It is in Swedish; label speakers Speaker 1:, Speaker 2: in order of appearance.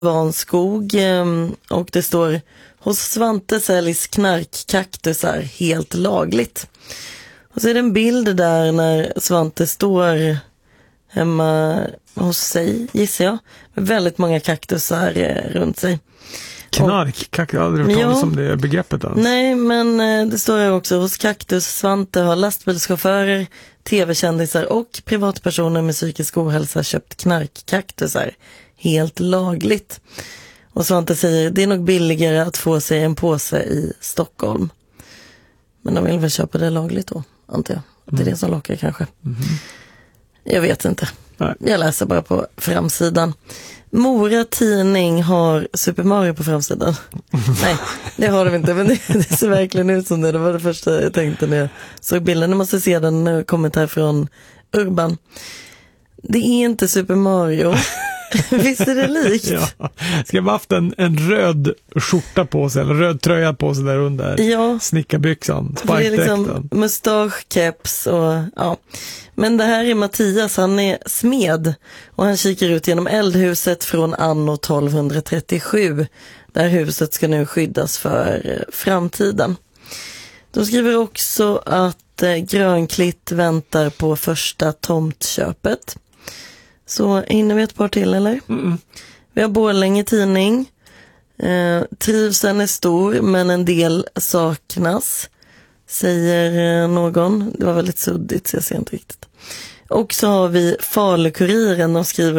Speaker 1: Vanskog och det står: hos Svante säljs knarkkaktusar helt lagligt. Och så är det en bild där när Svante står hemma hos sig, gissar jag, med väldigt många kaktusar runt sig.
Speaker 2: Knarkkaktus, jag har aldrig hört talas om det begreppet alls.
Speaker 1: Nej, men det står ju också: hos Kaktus Svante har lastbilschaufförer, tv-kändisar och privatpersoner med psykisk ohälsa köpt knarkkaktusar helt lagligt. Och Svante säger: det är nog billigare att få sig en påse i Stockholm. Men de vill väl köpa det lagligt då, antar jag. Det är det som lockar kanske. Jag vet inte.
Speaker 2: Nej.
Speaker 1: Jag läser bara på framsidan. Mora tidning har Super Mario på framsidan. Nej, det har de inte, men det ser verkligen ut som det. Det var det första jag tänkte när jag såg bilden. Jag måste se den kommentar från Urban. Det är inte Super Mario. Visst är det likt?
Speaker 2: Ja. Ska jag ha haft en röd skjorta på sig, eller röd tröja på sig där under?
Speaker 1: Ja.
Speaker 2: Snickarbyxan,
Speaker 1: Det är liksom mustasch, keps och ja. Men det här är Mattias, han är smed och han kikar ut genom eldhuset från anno 1237. Där huset ska nu skyddas för framtiden. De skriver också att Grönklitt väntar på första tomtköpet. Så hinner vi ett par till, eller? Vi har Borlänge tidning. Trivseln är stor, men en del saknas, säger någon. Det var väldigt suddigt, så jag ser inte riktigt. Och så har vi Falukuriren och skriver